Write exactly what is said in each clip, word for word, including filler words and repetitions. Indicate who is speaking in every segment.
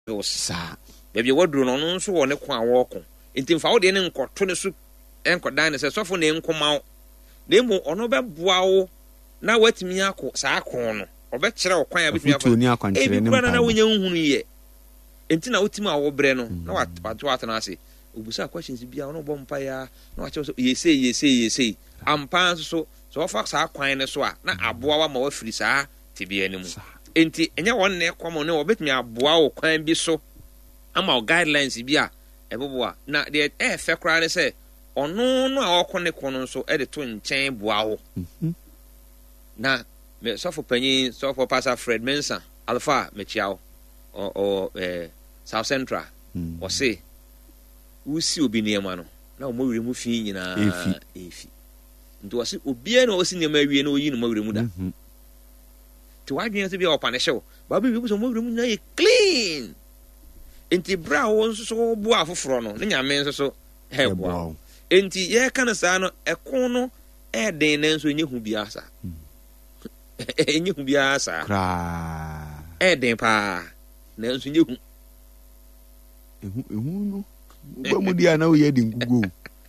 Speaker 1: sa
Speaker 2: baby wadru no no nso wo ne ko awoko enti mfa wo de ne nkoto ne so enko dan ne se sofo ne nkoma na emu ono beboa wo na watimi akọ saa akọ no obekere wo kwan abetimi
Speaker 1: akọ
Speaker 2: e bi kura na wonya nhunu ye enti na wotimi awo bre no na wato atana ase obusa questions bia no bo mpa ya na wache so ye say ye say ye say ampa so so fa saa kwan ne so a na aboa wa ma wa firi saa tibia ne mu enti enya won na ekomo ne obetimi aboa wo kwan bi so ama o guidelines bi a eboboa na de e fe kura ne se ono no a okone kono so e de to nchen boa wo na me sofo panyin sofo pastor Fred Mensa Alpha mechiao o o eh South Central o se usi obi niema no na o mawire mu fi nyina
Speaker 1: efi
Speaker 2: efi ndo o se obi na o si niema wie na o yi no mawire mu da ti wadwen se bi o pane hyew ba bi bi so mawire mu na e clean enti bra wo nso so bo afoforo no ne nyame nso so hebo enti ye kana sa no ekon no e den na nso nye hu bia sa enye hu bia sa
Speaker 1: kra
Speaker 2: e den pa na nso nye hu
Speaker 1: ehu ehu no ba mu dia na wo ye di nkugu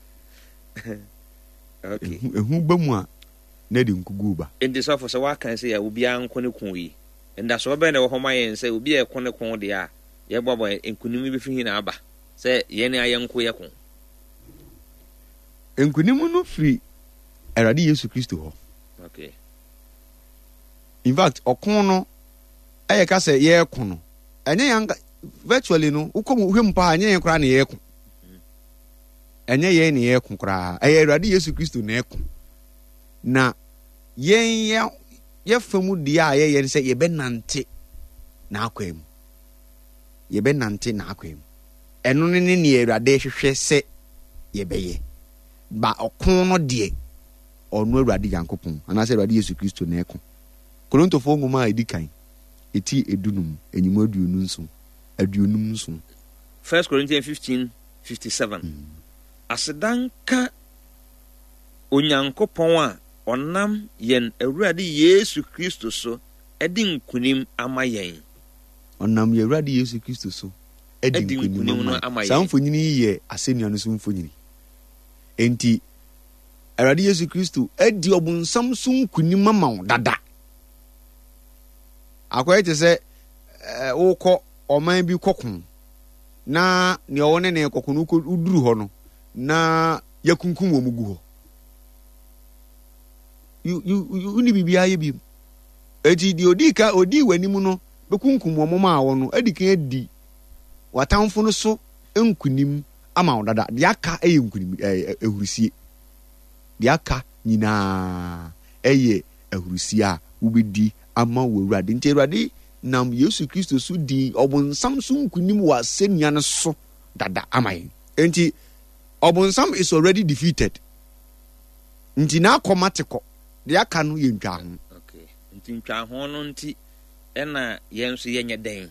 Speaker 2: okay
Speaker 1: ehu ba mu a na di nkugu ba
Speaker 2: enti so for so wa kan se ya obi an kone kun yi nda so be na wo homa yen se obi e kone kun de a ye bobo enkunim bi fi na aba se ye ne ayenko ye kun
Speaker 1: enkunim no free Eradi Yesu Kristo ho.
Speaker 2: Okay.
Speaker 1: In fact, okon no aye ka se ye kon no. Enye yan virtually no ukom hwem pa anye kra na ye kon. Enye ye ne ye kon kra. Aye Eradi Yesu Kristo na ye kon. Na yen ye ye famu dia aye ye se ye benante na akwam. Ye benante na akwam. Eno ne ne ne Eradi hwehwe se ye beye. Ba okon no de onu Awurade Yankopon anase Awurade Yesu Kristo na eko Korinto ngoma edikan eti edunum enyimu aduonu nso aduonum nso
Speaker 2: First Corinthians fifteen fifty-seven mm. Asedanka Onyankopon a onam yen Awurade Yesu Kristo so edi nkunim ama yen
Speaker 1: onam ye Awurade Yesu Kristo so edi nkunim ama yen samfonyini ye asennua no so mfonyini enti Awurade Yesu Kristo edi obunsam so nkunim ama dada akoye te se wo kɔ oman bi kokon na ne ɔwɔ ne ne kokon uduru hɔ no na yakunkum wo mugu hɔ you you uni bibia ye bi eti di odi ka odi wanim no bekunkum wo moma awo no adi kan edi watamfo no so nkunim ama dada de aka eye nkunim ehurusie de aka nyina eye ehurusie a ubedi ama wo Awurade nti Awurade nam Yesu Kristo so di obonsam so nkunim wa senia no so dada amaye enti obonsam is already defeated nti na akomateko de aka no ye ntwa ho
Speaker 2: okay nti ntwa ho no nti ena yenso yenye den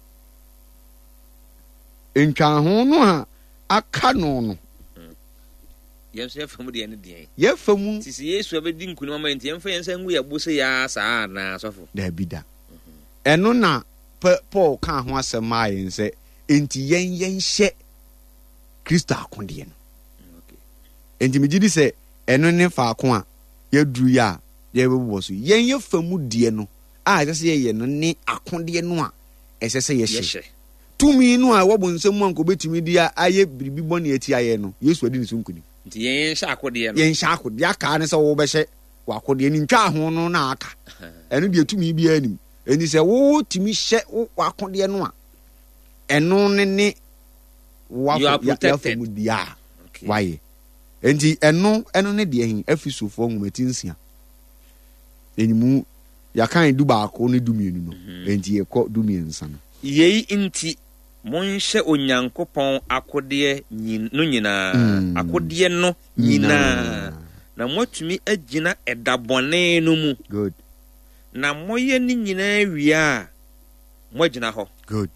Speaker 1: ntwa ho no a aka no no
Speaker 2: yenso yefamu de ene den
Speaker 1: yefamu
Speaker 2: sisi Yesu abedi nkunim ama nti yemfa yensa ngu ya bose ya saa na sofo
Speaker 1: da bida eno na Paul kan ho asema yen se enti yen yen hye Kristo akonde no
Speaker 2: okay
Speaker 1: enti me gidi se eno ne faako a yaduru ya ye bebo so yen yefamu de no a sese ye no ne akonde no a esese ye hye tumi no a wobonsam anko betumi dia aye biribi bone ati aye no Yesu adi ne so nkunim
Speaker 2: nti yen hye akode no
Speaker 1: yen hye akode aka ne se wo be hye wakode ni ntwa ho no na aka eno de tumi bi anim eni se wo timi hye wakode no a eno ne ne wa ya famu dia why enti eno eno ne de hin afisofo ngumati nsia enimu ya kan du ba ko ne du mienu no enti ye ko du miensa no
Speaker 2: yei nti monhye Onyankopon akode no nyina mm. akode no nyina na motumi agina edabone no mu
Speaker 1: good
Speaker 2: na moye ni nyina awia mogina ho
Speaker 1: good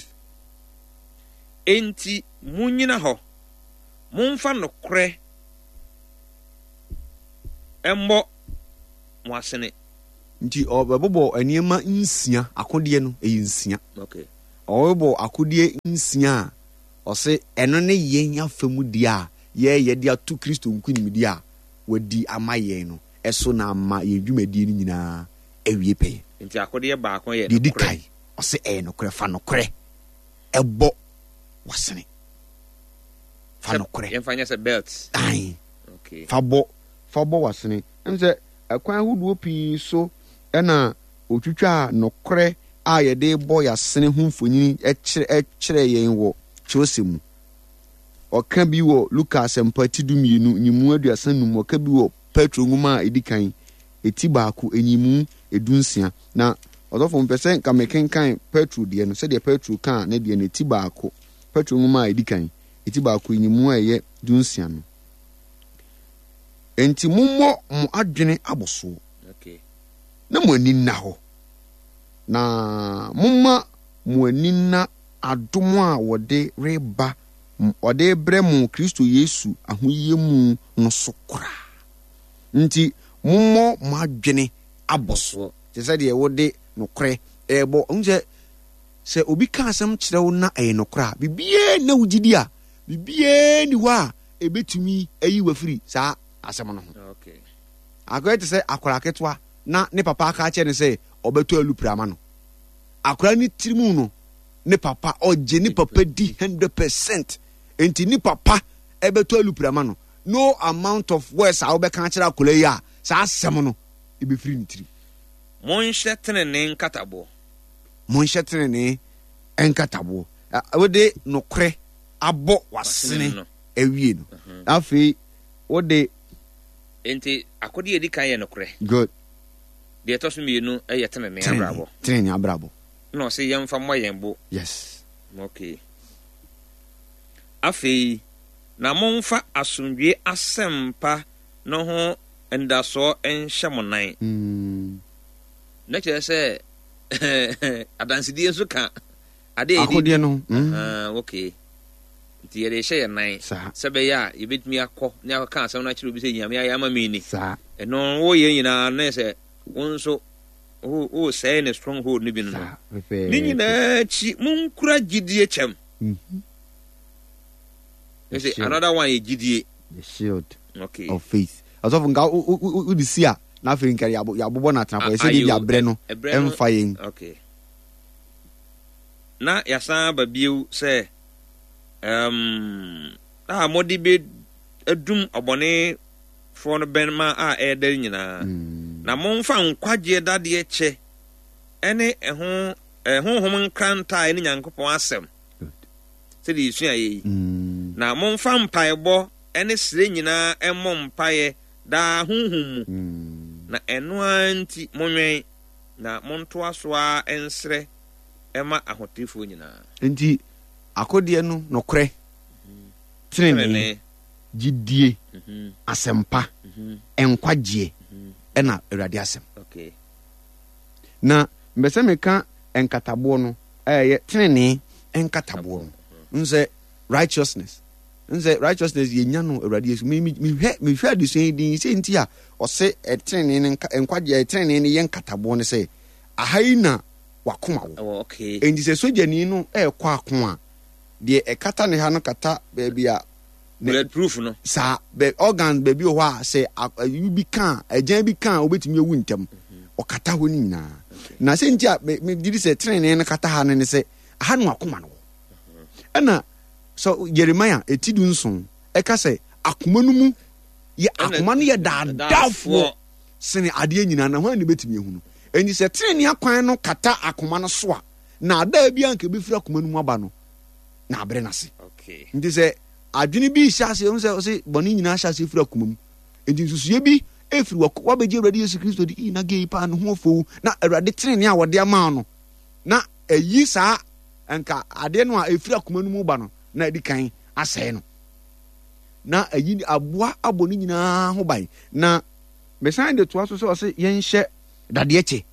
Speaker 2: enti munyina ho mumfa no kre embo mwasene
Speaker 1: nti obebo aniema nsia akode no eyi nsia
Speaker 2: okay
Speaker 1: ɔwɔ akodie nsia ɔse ɛno ne yɛn afemu di a yɛ yɛ de ato Kristo nkunimdi a wadi ama yɛn no ɛso na ama yɛ dwumadie no nyinaa awie pɛ
Speaker 2: nti akodie baako yɛ
Speaker 1: didi kai ɔse ɛyɛ nokorɛ fa nokorɛ ɛbɔ wasene fa nokorɛ
Speaker 2: yɛmfa nyɛ sɛ belt
Speaker 1: ai
Speaker 2: okay
Speaker 1: fa bɔ fa bɔ wasene ɛm sɛ ɛkwan ahodoɔ pii so ɛna otwitwa nokorɛ a yɛde bɔ yasene ho mfonyini ɛkyerɛ ɛkyerɛ yɛn wɔ kyerɛsɛ mu ɔka bi wɔ Lukas mpati du mmienu nyimu aduasa num ɔka bi wɔ Petro nwoma a edi kan eti baako enyimu edunsia na ɔdɔfo mpɛsɛ nka mekenkan Petro deɛ no sɛdeɛ Petro ka ne deɛ no eti baako Petro nwoma a edi kan eti baako enyimu a ɛyɛ dunsia no enti mummɔ mo adwene aboso
Speaker 2: okay
Speaker 1: na mo ani nna hɔ na momma mo ani nna adom a wɔde reba ɔde brɛ mo Kristo Yesu ahoyɛ mu no so kora nti mommɔ mo adwene aboso te sɛ deɛ wode nokorɛ ɛbɔ nje sɛ obi ka asɛm kyerɛ wo na ɛyɛ nokorɛ bibie na wugidi a bibie ni hɔ a ebetumi ayi wafiri saa asɛm no ho
Speaker 2: okay
Speaker 1: akɔyɛ te sɛ akɔra ketwa na ne papa aka kyerɛ ne sɛ ɔbɛtɔ aluprama no akɔra ne tirimu no ne papa ɔgye ne papa di one hundred percent enti ne papa ɛbɛtɔ aluprama no no amount of words a wobɛka kyerɛ akɔla yi a saa asɛm no ɛbɛfiri ne tiri
Speaker 2: monhyɛ tenene nkataboɔ
Speaker 1: monhyɛ tenene nkataboɔ wode nokorɛ abɔ wasene awie no afei wode
Speaker 2: enti akɔde edi kan yɛ nokorɛ
Speaker 1: good
Speaker 2: deɛ ɛtɔ so mmienu ɛyɛ tenene abrabɔ
Speaker 1: tenene abrabɔ
Speaker 2: na ɔsɛ yɛmfa mmɔ yɛn bo
Speaker 1: yes
Speaker 2: okay afei na momfa asomdwe asɛmpa no ho ndasoɔ nhyɛ mo nan
Speaker 1: mm.
Speaker 2: na kyerɛ sɛ adansedie nso ka ade edi
Speaker 1: akodeɛ no mm.
Speaker 2: ah okay nti yɛde hyɛ yɛn nan sɛ bɛyɛ a yɛbɛtumi akɔ ne akɔka asɛm no akyerɛ obi sɛ nyame ayɛ ama me ni
Speaker 1: saa
Speaker 2: ɛno woyɛ nyinaa na sɛ wo nso wo sɛe ne stronghold no bi no no ne nyinaa akyi monkura gyidie kyɛm Say another one is G D A.
Speaker 1: The shield
Speaker 2: okay.
Speaker 1: of faith. As of nga u di sia na fe nkari abo ya bobo na trampo say di abre no emfa yin.
Speaker 2: Okay. Na yasa ba biu say um ah modi be adum obone fo no ben ma a e da nyina. Na momfa nkwaje dade che ene eho ehonhom nkranta ene nyankopon asem. Say di su ayi. Na momfa mpaebɔ ene sire nyinaa emmɔ mpae da honhom mu na eno anti monwen na monto asoa ensre ema ahotifo nyinaa
Speaker 1: enti akode no nokorɛ trene gidie asempa enkwagye ena awurade asem
Speaker 2: okay
Speaker 1: na mbese meka enkatabo no ɛyɛ trene enkatabo nse righteousness nse righteousness ye nya no awurade yesu me me hwɛ me hwɛ de so din se nti a ɔse ɛtrene ne enkwagye ɛtrene ne yɛ nkatabo ne sɛ ahai na wakoma wo
Speaker 2: oh okay
Speaker 1: enti sɛ sojani no ɛkɔ ako a de ɛkata ne ha no kata baabi a
Speaker 2: bulletproof no
Speaker 1: sa be organ baabi o hɔ a sɛ ayu bi kan agyan bi kan obetumi ewu ntem ɔkata hɔ ni nyinaa na sɛ nti a me didi sɛ trene ne kata ha ne ne sɛ aha no wakoma no ɛna so Jeremiah etidu nson eka sɛ akoma no mu ye akoma no ye daadafo sene ade nyina na hwan ne betimi ehu no eni sɛ trene akwan no kata akoma no so a na ada bia nka befira akoma no mu aba no na abre na se
Speaker 2: okay
Speaker 1: nti sɛ adwene bi hyase on sɛ sɛ bɔne nyina hyase fira akoma mu enti susuye bi efiri wa beje awurade Yesu Kristo di na gei pa no ho fo na awurade trene a wɔde ama no na ayi saa enka ade no a efira akoma no mu ba no na edi kan asɛe no na ayi aboa abɔ no nyinaa ho ban na besan de toa so so ɔse yɛnhyɛ dadeɛ kye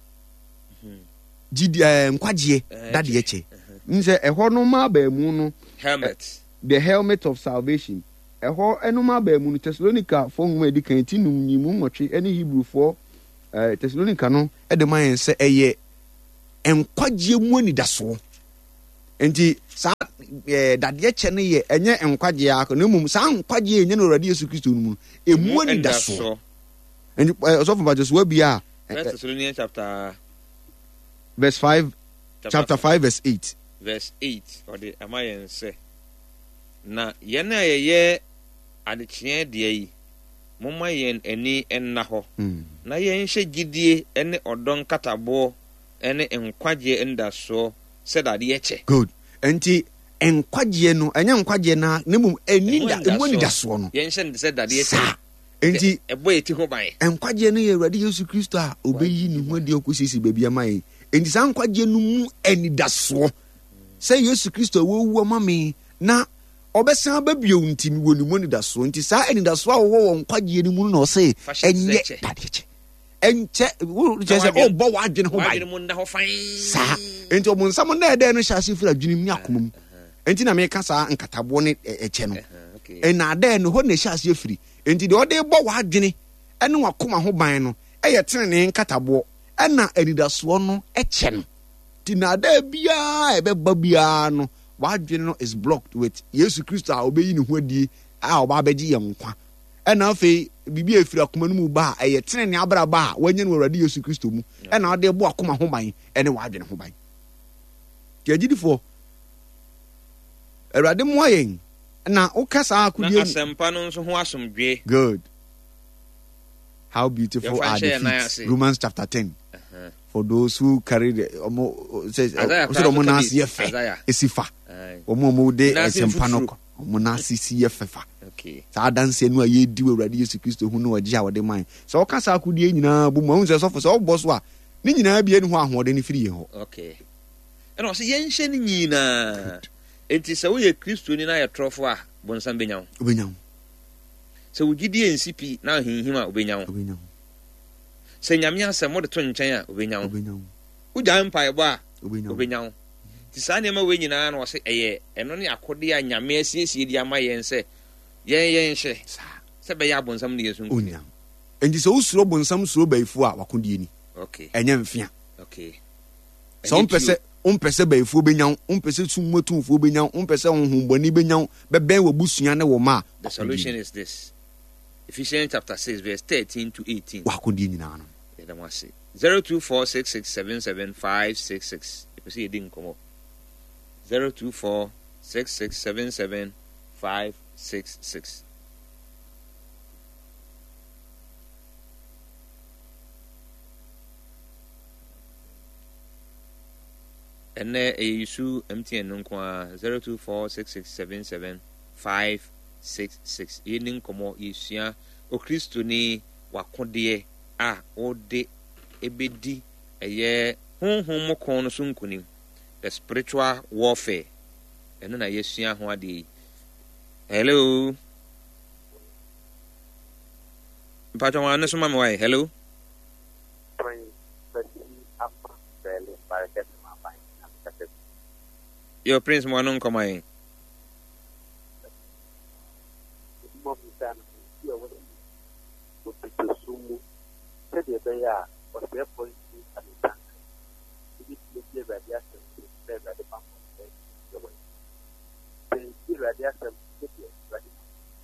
Speaker 1: gidi nkwagye dadeɛ kye nse ɛhɔ no ma ba mu no
Speaker 2: helmet
Speaker 1: the helmet of salvation ɛhɔ ɛnoma ba mu no Thessalonica fo nwoma edi kan ti num nyimu nwɔtwe ɛne Hebrew fo eh Thessalonica no ɛde ma yɛn sɛ ɛyɛ nkwagye mu anidaso enti saa eh dade che ne ye enye nkwagye akọ na mum saa nkwagye enye no Awurade Yesu Kristo no mu emu ani da so enti so for just we bia
Speaker 2: First Thessalonians chapter
Speaker 1: verse five chapter, chapter five verse eight
Speaker 2: verse eight or the amayen say na ye na ye ye adekye de yi momma yen ani enna ho na yen hye gidie ene odon katabo ene nkwagye ndaso se dade ye che
Speaker 1: good enti nkwagye no enye nkwagye na nemum eni da emu ni da so no
Speaker 2: yen hye se dade ye che
Speaker 1: enti
Speaker 2: ebo eti ho ban
Speaker 1: nkwagye no ye Awurade Yesu Kristo a obeyi ni ho de okosisi bebia mai enti san nkwagye no mu eni da so se Yesu Kristo wo wu ma me na obesan babie untimi woni mu ni da so enti sa eni da so a wo wo nkwagye ni mu no se enye dade che enche wo je o bo wa adwene ho bai sa enti o munsam na ede no hyase fira adwene mi akomam enti na me ka sa nkatabo ne eche no ena ade no ho na hyase firi enti de o de bo wa adwene ene wakoma ho ban no eye tene ne nkatabo ena anidaso no eche no ti na ade bia ebe ba bia no wa adwene no is blocked with Yesu Kristo a obeyi ne ho adie a oba beji ye nkwa ena afi bibi efiri akoma no mu ba eye tene ne abra ba wanye no Awurade Yesu Kristo mu ena ode bo akoma ho ban ene wa adwene ho ban ke agidifo Awurade mo ayen na ukasa akudie
Speaker 2: na asempa no nso ho asomdwe
Speaker 1: good how beautiful are the feet Romans chapter ten uh-huh. For those who carry the omo says so omo na se yefe esifa omo omo de asempa no omo na sisi yefefa okay sa danse no aye di Awurade Yesu Kristo hu no wagye a wode man so ukasa akudie nyina bu mu nse sofo so obo so a ni nyina bia ni ho ahode ni firi ye ho
Speaker 2: okay eno se yenhye ni nyina enti se wo ye Kristo ni na ye trofo a bonsam benyawo
Speaker 1: benyawo
Speaker 2: se wo gidie nsipi na hinhim a obenyawo
Speaker 1: obenyawo
Speaker 2: se nyame asem mo de to nchen a obenyawo
Speaker 1: obenyawo
Speaker 2: uja mpa ebo a
Speaker 1: obenyawo
Speaker 2: obenyawo ti sa ne ma we nyina na wo se eye eno ne akode a nyame asiesie di ama yen se yen yen hye se be ya bonsam ne Yesu nku
Speaker 1: onya enti se wo suro bonsam suro baifo a wakodie ni
Speaker 2: okay
Speaker 1: enye mfia
Speaker 2: okay
Speaker 1: so mpese umpese baifo benyawo umpese summotumfo benyawo umpese honhomboni benyawo beben wabusua ne wo ma
Speaker 2: the solution is this Ephesians chapter six verse thirteen to eighteen
Speaker 1: wakodie nyina no
Speaker 2: ya da wase zero two four six six seven seven five six six epese edin komo zero two four six six seven seven five six six and uh, Yesu M T N nkwa zero two four six six seven seven five six six yenin komo Yesu o Kristo ni wakode a ode ebedi eye honhom mo kon no so nkunim the spiritual warfare eno na Yesu ho ade hello mpacho wa ne so ma me hello Yo Prince mo anon komai
Speaker 3: mo misana yo wo wo to sumu se de be ya o se policy alita ibi ti ti ba dia se se ba de pampo se yo wo se ti ba dia se se ti ba di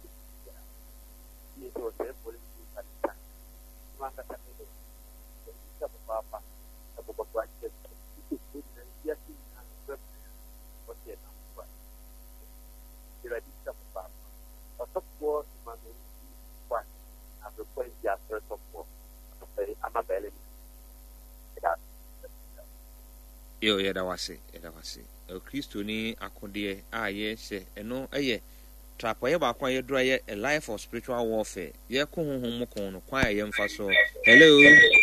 Speaker 3: ni to se policy alita ma ka ta de se ba pa ta ba ba ke ti ti ya ti na se o se na ba ti ba di sa ba support money what and the point ya support I'm a belly
Speaker 2: yo ya da wase ya da wase o Kristo ni akode a ye hye eno eye trap ye ba kwa ye dro ye a life of spiritual warfare ye ko honhom mo kon no kwa ye mfa so hello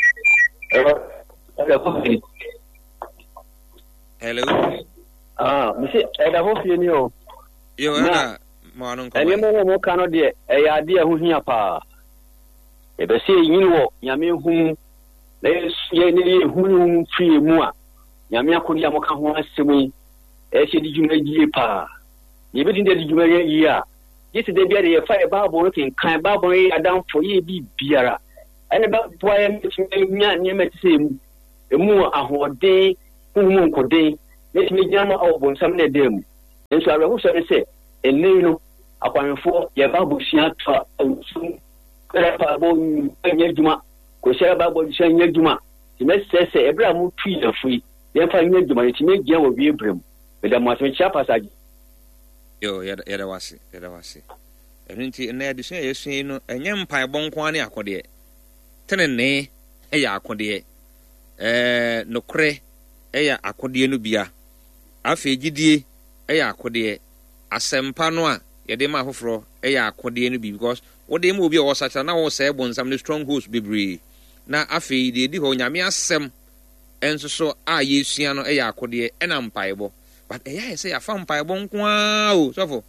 Speaker 2: hello
Speaker 3: ah mi se e da ho fie ni o
Speaker 2: yo na
Speaker 3: Eni mo mo kano de e ya de ho hia pa e be se yin wo nyame hu le ye ni hu hu fie mu a nyame akodi a mo ka ho asemi e se di juma ji pa ye be din de di juma yi a yesi de bia de ye fa e bible no kin kan bible yi adam fo ye bi biara ene ba bo ye nya nya me se mu e mu ahode hu mu nkode let me jam out on some of them. And so I will say, and no, upon four, your babu shan soon. Yajuma, Kosha Babu Shan Yajuma. The message says, Abraham trees are free. Therefore, Yajuma, it may get with Abraham. But I must make sharp as I.
Speaker 2: Yo, Yadawasi, Yadawasi. And in the addition, you see, a young pie bonquani accordier. Tenene, a accordier. Eh, no cre, a accordier nubia. Afe Gidi, a accordier. Asempanoa, Yadema Hofro, a accordier nubi, because what they move your such an hour say when some strongholds be bree. Na afe de di ho nyame asem enso so a yesia no e yakode e na mpaebo but e ya say afa mpaebo nko a o sofo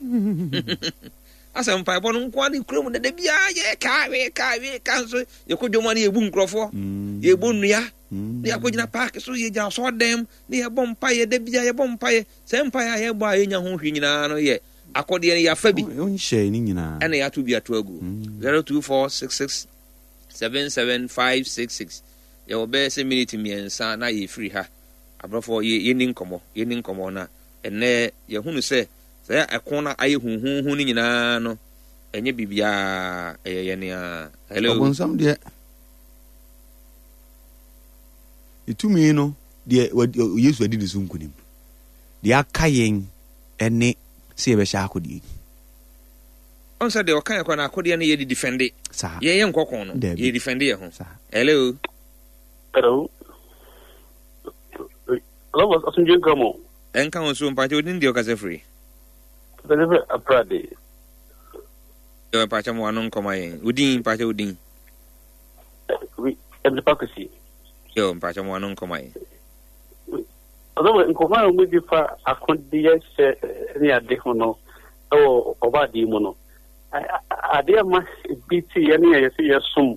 Speaker 2: asem mpaebo no nko a de krom de de bia ye ka we ka we kan so ye kodwoma na ebu nkrofo ye bu nua ne akogina park so ye ja so dem ne ye bom paye de bia ye bom paye se mpaye ye bo a ye nya ho hwi nyina no ye akode ne ya fa bi
Speaker 1: on share ni nyina
Speaker 2: ene ya to bi ato agu zero two four six six seven seven five six six ye obe se minute miensa na ye free ha abrofo ye ye nin komo ye nin komo na ene ye hunu se se ekona aye hunhunhu ni nyina no enye bibia eye ye ne a hello
Speaker 1: obonsam de itumi no de Yesu adi disu nkunim de akayen ene se be sha akodi
Speaker 2: on said the okay kwa na akodi na ye di defend it ye ye nkokon no ye defend ye ho hello
Speaker 4: hello hello was asunje nkamo
Speaker 2: enka won so mpache odin de okase free
Speaker 4: deliver a prade
Speaker 2: yo mpache mo anon koma ye odin mpache odin
Speaker 4: we democracy
Speaker 2: yo mpache mo anon koma ye
Speaker 4: although nkoma mo di fa akodi ye se ni ade ho no o oba di mo no ade ma B T ya ni ya se ya sum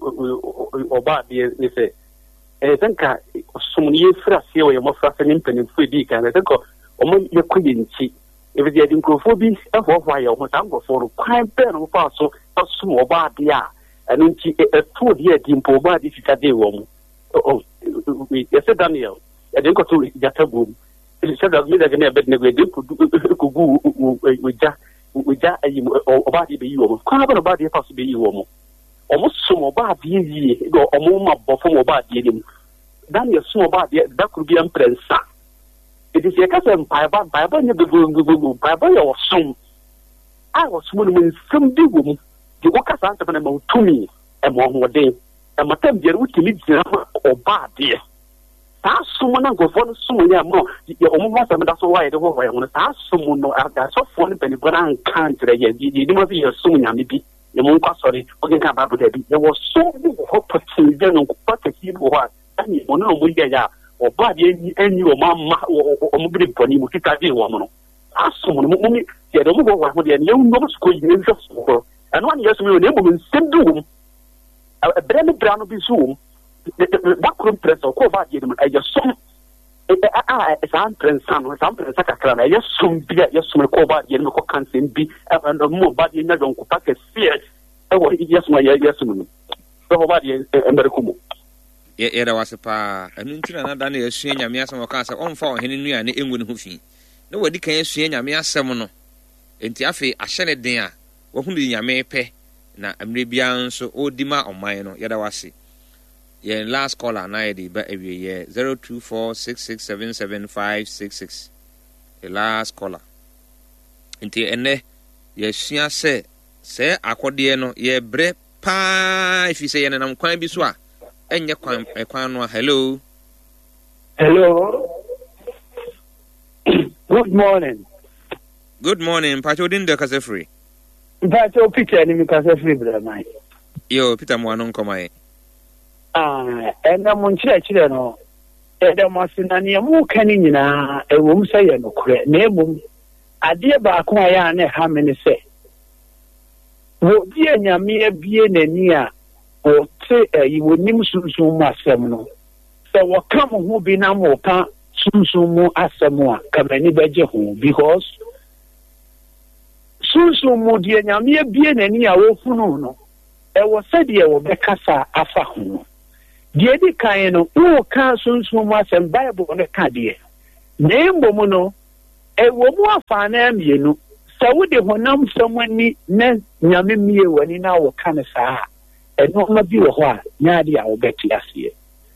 Speaker 4: oba de ni se e tanka sum ni fra se o ya mo fra se ni mpanin fu di kan se ko o mo ye ku yinchi e bi ya din ko fo bi e fo fo ya o ta ngo fo ro kwan pe no fa so sum oba de a ani nti e to de ya din po oba de fika de wo mo o we ya se Daniel ya din ko to ya tabu e se da mi da ne bed ne go din ko ko gu we ja we ja ayi oba de be yi wo mo kwa ba oba de fa so be yi wo mo o mo so mo ba de yi o mo ma bo fo mo ba de ni dan ye so mo ba de da kuru bi emprensa e di se ka se mpa ba ba ba ne be go go go ba ba ye o so a o so mo ni nsem bi wo mo di o ka sa nta na ma tumi e mo ho de e ma tam bi ru timi dira oba de ta so mo na go fo no so mo ya mo ye o mo ma sa me da so wa ye de ho wa ye mo ta so mo no a da so fo ni pe ni bra kan tre ye di di mo fi ye so mo nya me bi ye mo kwa sorry o gen ka ba bu de bi ye wo so bi ho pati de no ko pati ki bo wa ani mo no mo ye ya o ba de ni ani o ma ma o mo bi boni mo kita di wo mo no a so mo mo mi ye de mo go wa mo de ye no mo sko yi ni so ko anu ani ye so mo ne mo nsem du a bre me bra no bi zoom that couldn't press or go back. I just saw a sound press, some press like a crown. I just soon be at your small cover, you know, can't be and more body in the don't pack a fear. Oh, yes, my yes, nobody in America.
Speaker 2: Yeah, there was a pa, and into another day, seeing a mere some cancer on for Henry and the England hoofy. Nobody can see a mere semono. And Tiafe, a shaned there, who did ya may pay. Na Amribian so old dima on mine, yet I was it. Yeah, last caller na di ba every year zero two four six six seven seven five six six. The last caller. Inti ene ye sua se se akode no ye bre pa if you say na nam kwan bi so a enye kwan e kwan no hello.
Speaker 5: Hello. Good morning.
Speaker 2: Good morning. Pacho din de kase free.
Speaker 5: Pacho Peter ni mi kase free bra mai.
Speaker 2: Yo Peter mo anon komai.
Speaker 5: Ah, and I'm on church, you know. And I'm on Sinania Mukani, a woman say, no, name. I dear Bakwayane, how many say? Well, dear Yamia being near, or say you would name Susumu Assemno. So what come who be now more pa Susumu Assamoa, come any better home, because Susumu dear Yamia being near Wofuno. There was said ye will be Casa Afahuno. The Eddie Kayano, who can't soon so much and Bible on the Cadia. Name no, a woman fan mienu, so would the honam someone need ne Yamimia when in our canasa, and not my view of what Nadia will bet yes here.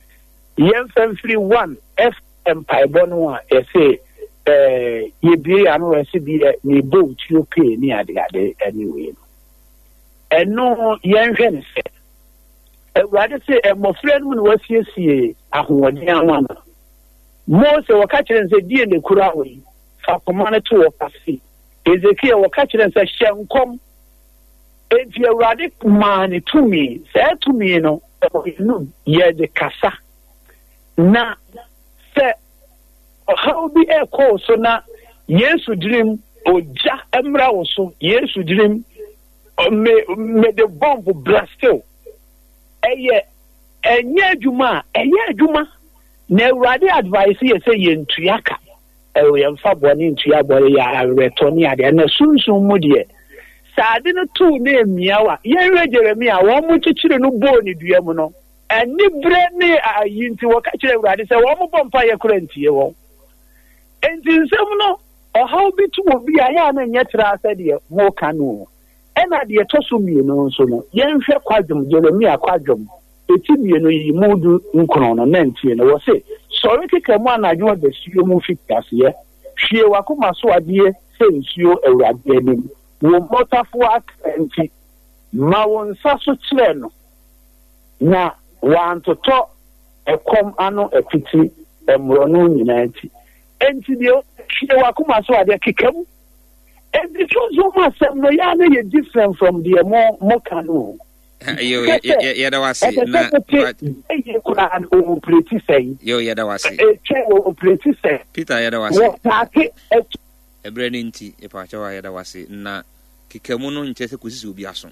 Speaker 5: Yen free one F Empire Bonwa, I say, eh, ye be an O S B, ye boat you pay near the other anyway. And no young friend said, rather say, a more friend was here, see, a one. Most of catching the dear in the Kurawi, for command to a passy. Ezekiel will catch and say, shall come. If you're radic man to me, say to me, you know, yeah, the Casa. Na, say, how be a call so now, yes, we dream, or Jack Emra also, yes, we dream, or may the bomb blast still. A year, a year Juma, a year Juma. Ne radi advice ye say yen tuyaka e we mfa boni ntuya bore ya retoni ade na sunsun mu de saade no tu na emiawa yen re Jeremia wo mu chichire no bo ni dua mu no ani bre ne ayinti wo ka kire radi say wo mu bompa ye kurantie wo enti nsem no o how bi tu obi aya na nyetra asa de mo kanu e na de to so mi no so no yen hwe kwadum Jeremia kwadum eti mienu yi mudu nkrono na ntie no wo se sori keke mu anadwo de suo mu fitase hwie wakoma so ade se nsuo awurade anim wo motafo akenti ma won saso kire no na wantoto ekom ano epiti emro no nyina nti enti dio hwie wakoma so ade kekam enti so ma sem no ya na ye different from the mo mo kanu
Speaker 2: yo ya da wasi na
Speaker 5: e ko na o pleti sei
Speaker 2: yo ya da wasi
Speaker 5: e che o pleti sei
Speaker 2: Peter ya da wasi
Speaker 5: wo ta ke
Speaker 2: e brani nti e pa cha wa ya da wasi na kikamu no nche se kusisi obi aso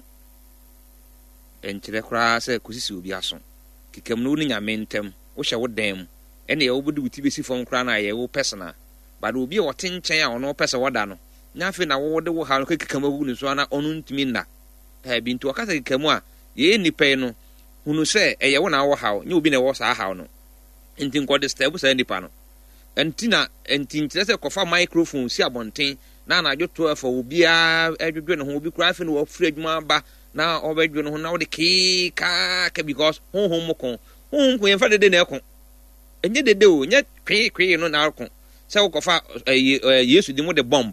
Speaker 2: enchire kra se kusisi obi aso kikamu no ni nyame ntem wo hye wo dan ene ye wo budi wuti besi fon kra na ye wo personal ba do obi e wote nchen a ono pese woda no nyafe na wo de wo ha no kikamu agu ni so na onu ntimi na e bi nti wakasa kikamu a ye nipa no hunu se eye wo na wo hawo nye obi na wo sa hawo no enti nko disturb sa nipa no enti na enti nkyere se kofa microphone si abonten na na adwoto afa obi a adwodwo ne ho obi kura afi no wo fura adwuma ba na obedwo ne ho na wo de ki ka ka because honhom mo kon honhom ko yemfa dede na ekon enye dede o nye kwi kwi no na akon se wo kofa Yesu di mo de bomb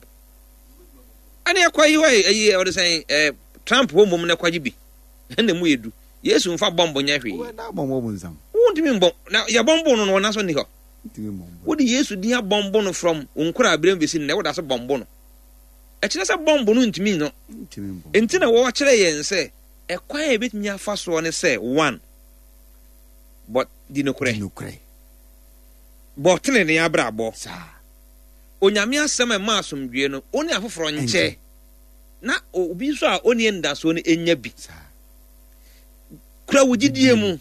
Speaker 2: ani akwa yi wai ayi o de say eh Trump wo mum na kwaji bi na mu yedu Yesu mfa bombo nya hwe
Speaker 1: wo na bombo mo nsam
Speaker 2: wo ntimi mbom na ya bombo no no na so ni ho
Speaker 1: ntimi mbom
Speaker 2: wo di Yesu di ya bombo no from onkura abrem besi na wo da so bombo no e kire se bombo no ntimi no
Speaker 1: ntimi mbom
Speaker 2: enti na wo kire yen se e kwan e betimi afa so ne se one but di no kure
Speaker 1: di no kure
Speaker 2: but ne ne abrabo
Speaker 1: sa
Speaker 2: onyame asem e ma asomdwe no oni afoforo nche na obi so a oni enda so ne enya bi kura wugidie mu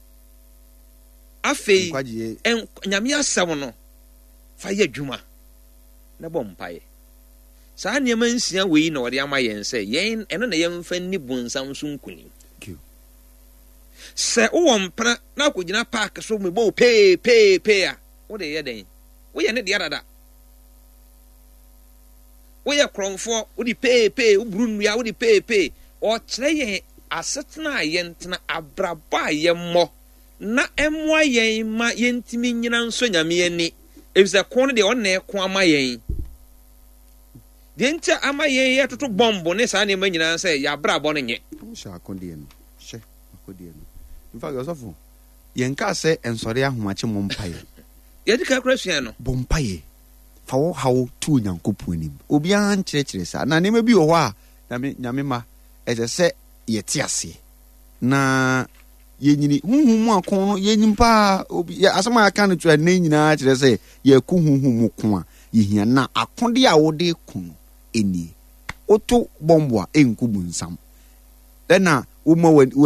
Speaker 2: afei en nyame asem no fa ye adwuma na bompaye saa niema nsia wei na ode ama yen se yen eno na yemfa ni bonsam so nkuni se wo mpra na kogina park so me bo pe pe pe a wo de ye den wo ye ne de adada wo ye kronfo wo di pe pe wo brunu ya wo di pe pe o kire ye asetna yentna abraba ye mo na emwa yen ma yentimi nyina nso nyame ani ebisa ko no de on na eko ama yen de ntia ama yen ye toto bombo ne sa ne ma nyina se ya brabo no nye
Speaker 1: sha akondie no she akondie no in fact yosofo yen ka se ensore ahomache mo mpaye
Speaker 2: ye dika krasuan no
Speaker 1: bompaye fa wo hawo tu nyankopon nim obi an kyerɛkyerɛ sa na ne ma bi wo hɔ a nyame nyame ma ɛsɛ sɛ yɛte ase na yenyini huhum akon no yenyimpa obi asama aka no twa ne nyina kyerɛ sɛ yɛku huhum ko a yehia na akonde a wode ku no eni oto bombo a enku bunsam dɛna wo ma